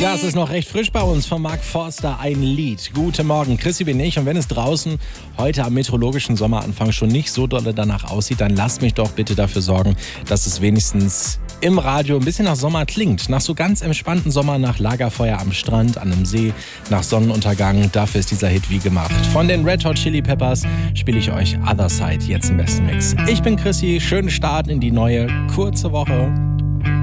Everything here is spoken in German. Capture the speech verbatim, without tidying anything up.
Das ist noch recht frisch bei uns von Mark Forster, ein Lied. Guten Morgen, Chrissy bin ich und wenn es draußen heute am meteorologischen Sommeranfang schon nicht so dolle danach aussieht, dann lasst mich doch bitte dafür sorgen, dass es wenigstens im Radio ein bisschen nach Sommer klingt. Nach so ganz entspannten Sommer, nach Lagerfeuer am Strand, an einem See, nach Sonnenuntergang. Dafür ist dieser Hit wie gemacht. Von den Red Hot Chili Peppers spiele ich euch Other Side jetzt im besten Mix. Ich bin Chrissy, schönen Start in die neue kurze Woche.